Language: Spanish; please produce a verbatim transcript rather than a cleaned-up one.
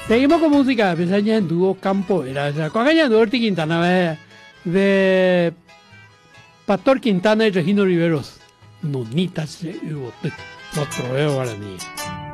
Seguimos con música, pesaña en dúo campo, era Coacaña en Orti Quintana, de, de Pastor Quintana y Regino Riveros. Nunita se hubo otro veo para mí.